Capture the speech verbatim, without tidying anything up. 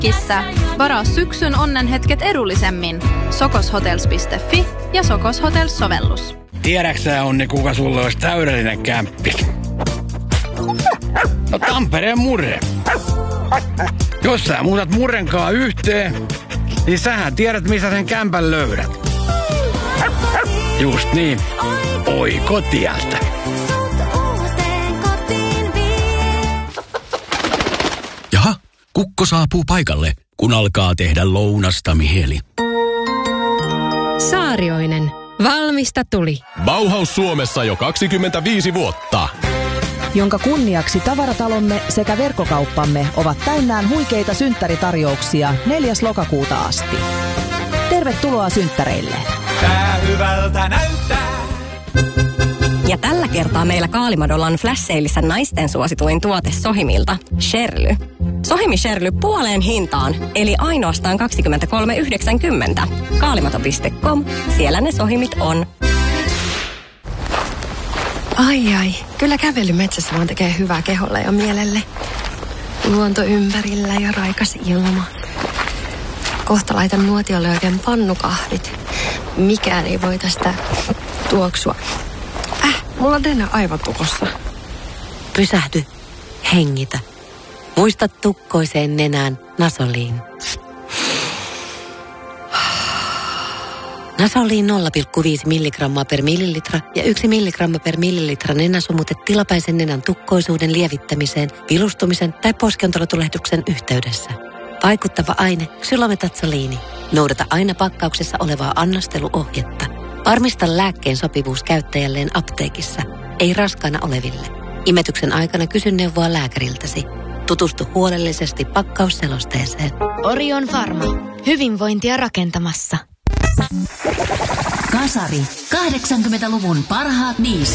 Kissä. Varaa syksyn onnenhetket edullisemmin. sokoshotels piste fi ja Sokos Hotels-sovellus. Tiedäksä, Onni, kuka sulle olisi täydellinen kämppis? No Tampereen Murre. Jos sä muutat Murrenkaan yhteen, niin sähän tiedät, missä sen kämpän löydät. Just niin. Oi kotiältä. Jaha, kukko saapuu paikalle, kun alkaa tehdä lounasta mieli. Saarioinen. Valmista tuli. Bauhaus Suomessa jo kaksikymmentäviisi vuotta. Jonka kunniaksi tavaratalomme sekä verkkokauppamme ovat täynnään huikeita synttäritarjouksia neljäs lokakuuta asti. Tervetuloa synttäreille. Tää hyvältä näyttää. Ja tällä kertaa meillä Kaalimadolla on flash-seilissä naisten suosituin tuote Sohimilta, Sherly. Sohimi Sherly puoleen hintaan, eli ainoastaan kaksikymmentäkolme yhdeksänkymmentä. Kaalimato piste com, siellä ne Sohimit on. Ai ai, kyllä kävely metsässä vaan tekee hyvää keholle ja mielelle. Luonto ympärillä ja raikas ilma. Kohta laitan nuotiolle oikein pannukahvit. Mikään ei voi tästä tuoksua. Äh, mulla on nenä aivan tukossa. Pysähdy, hengitä. Muista tukkoiseen nenään Nasoliin. Nasoliin nolla pilkku viisi milligrammaa per millilitra ja yksi milligramma per millilitra nenäsumute tilapäisen nenän tukkoisuuden lievittämiseen, vilustumisen tai poskiontelotulehduksen yhteydessä. Vaikuttava aine xylometatsoliini. Noudata aina pakkauksessa olevaa annosteluohjetta. Varmista lääkkeen sopivuus käyttäjälleen apteekissa, ei raskaana oleville. Imetyksen aikana kysy neuvoa lääkäriltäsi. Tutustu huolellisesti pakkausselosteeseen. Orion Pharma. Hyvinvointia rakentamassa. Kasari. kahdeksankymmentäluvun parhaat biisit.